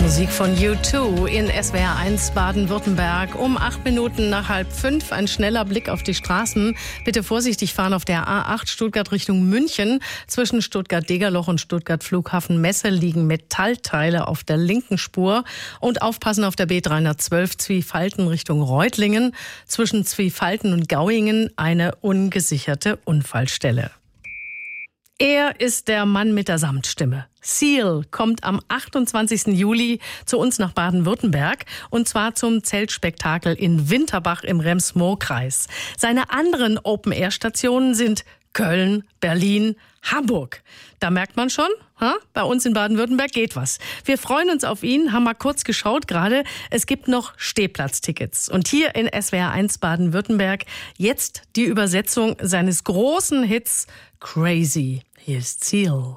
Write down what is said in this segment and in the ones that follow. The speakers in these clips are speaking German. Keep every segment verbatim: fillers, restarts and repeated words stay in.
Musik von U zwei in S W R eins Baden-Württemberg. Um acht Minuten nach halb fünf ein schneller Blick auf die Straßen. Bitte vorsichtig fahren auf der A acht Stuttgart Richtung München. Zwischen Stuttgart-Degerloch und Stuttgart-Flughafen-Messe liegen Metallteile auf der linken Spur. Und aufpassen auf der B dreihundertzwölf Zwiefalten Richtung Reutlingen. Zwischen Zwiefalten und Gauingen eine ungesicherte Unfallstelle. Er ist der Mann mit der Samtstimme. Seal kommt am achtundzwanzigsten Juli zu uns nach Baden-Württemberg und zwar zum Zeltspektakel in Winterbach im Rems-Murr-Kreis. Seine anderen Open-Air-Stationen sind Köln, Berlin, Hamburg. Da merkt man schon, ha? Bei uns in Baden-Württemberg geht was. Wir freuen uns auf ihn, haben mal kurz geschaut gerade. Es gibt noch Stehplatztickets. Und hier in S W R eins Baden-Württemberg jetzt die Übersetzung seines großen Hits Crazy. Hier ist Seal.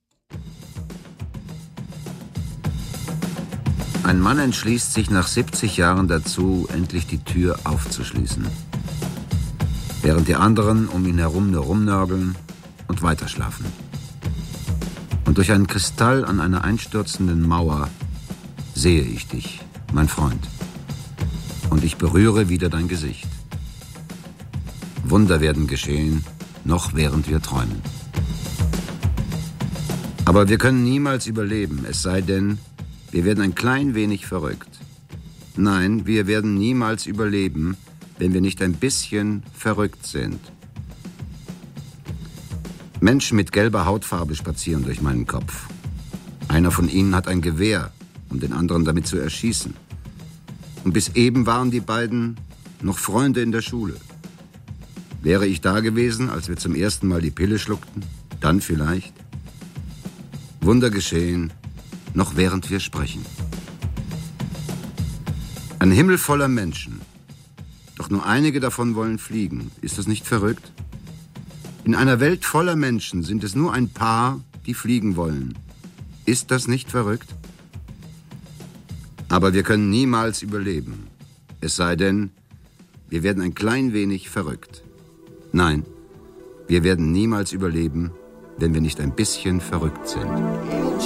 Ein Mann entschließt sich nach siebzig Jahren dazu, endlich die Tür aufzuschließen. Während die anderen um ihn herum nur rumnörgeln und weiterschlafen. Und durch einen Kristall an einer einstürzenden Mauer sehe ich dich, mein Freund. Und ich berühre wieder dein Gesicht. Wunder werden geschehen, noch während wir träumen. Aber wir können niemals überleben, es sei denn, wir werden ein klein wenig verrückt. Nein, wir werden niemals überleben, wenn wir nicht ein bisschen verrückt sind. Menschen mit gelber Hautfarbe spazieren durch meinen Kopf. Einer von ihnen hat ein Gewehr, um den anderen damit zu erschießen. Und bis eben waren die beiden noch Freunde in der Schule. Wäre ich da gewesen, als wir zum ersten Mal die Pille schluckten? Dann vielleicht. Wunder geschehen, noch während wir sprechen. Ein Himmel voller Menschen. Doch nur einige davon wollen fliegen. Ist das nicht verrückt? In einer Welt voller Menschen sind es nur ein paar, die fliegen wollen. Ist das nicht verrückt? Aber wir können niemals überleben. Es sei denn, wir werden ein klein wenig verrückt. Nein, wir werden niemals überleben, wenn wir nicht ein bisschen verrückt sind.